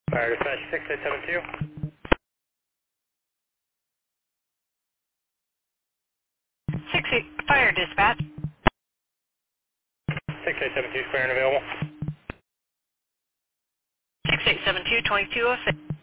Fire dispatch 6872. Fire dispatch. 6872 clear and available. 6872 2206.